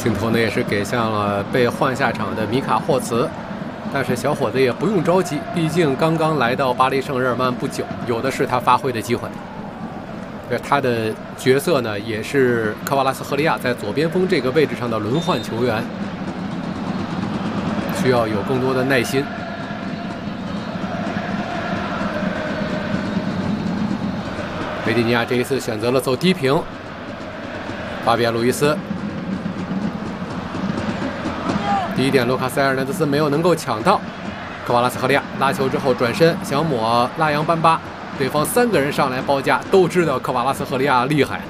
镜头呢也是给向了被换下场的米卡霍茨，但是小伙子也不用着急，毕竟刚刚来到巴黎圣日耳曼不久，有的是他发挥的机会。他的角色呢也是科瓦拉斯赫利亚在左边锋这个位置上的轮换球员，需要有更多的耐心。维蒂尼亚这一次选择了走低平，法比安·路易斯。第一点，卢卡斯·埃尔南德斯没有能够抢到，科瓦拉斯赫利亚拉球之后转身想抹拉扬班巴，对方3个人上来包夹，都知道科瓦拉斯赫利亚厉害。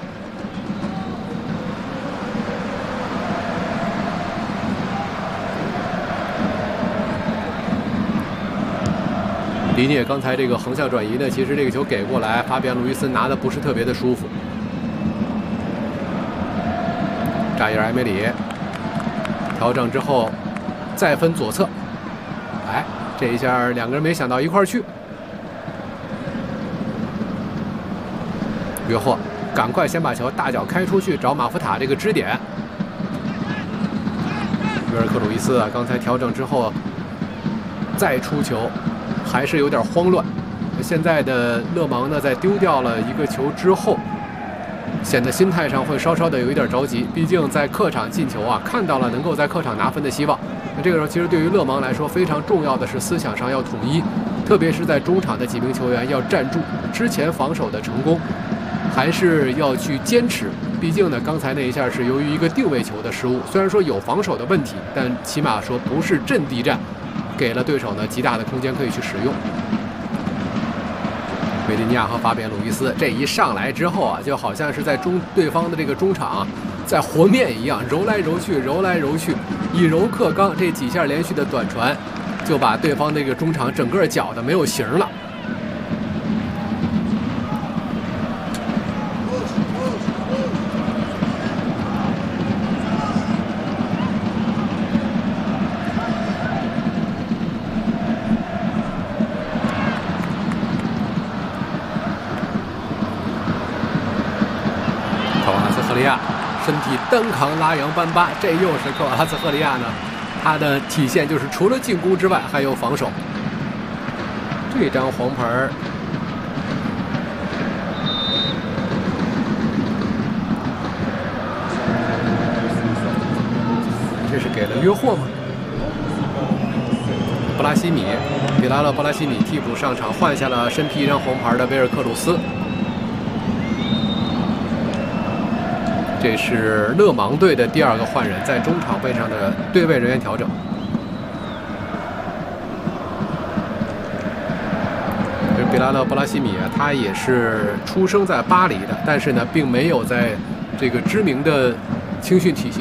迪涅刚才这个横向转移呢，其实这个球给过来，法比安·路易斯拿的不是特别的舒服。扎伊尔·埃梅里调整之后再分左侧，哎，这一下2个人没想到一块儿去。约霍赶快先把球大脚开出去找马夫塔这个支点。约尔克·鲁伊斯啊，刚才调整之后再出球。还是有点慌乱。现在的勒芒呢，在丢掉了一个球之后，显得心态上会稍稍的有一点着急。毕竟在客场进球啊，看到了能够在客场拿分的希望。那这个时候，其实对于勒芒来说，非常重要的是思想上要统一，特别是在中场的几名球员要站住。之前防守的成功，还是要去坚持。毕竟呢，刚才那一下是由于一个定位球的失误，虽然说有防守的问题，但起码说不是阵地战。给了对手呢极大的空间可以去使用。维蒂尼亚和法比安·鲁伊斯这一上来之后啊，就好像是在对方的这个中场在和面一样，揉来揉去，揉来揉去，以柔克刚，这几下连续的短传，就把对方这个中场整个搅得没有形了。赫利亚身体单扛拉扬班巴，这又是科瓦拉斯赫利亚呢，他的体现就是除了进攻之外还有防守。这张黄牌这是给了约霍吗？布拉西米，比拉勒·布拉西米替补上场，换下了身披一张黄牌的威尔克鲁斯。这是勒芒队的第2个换人，在中场位上的对位人员调整。比拉勒·布拉西米啊，他也是出生在巴黎的，但是呢，并没有在这个知名的青训体系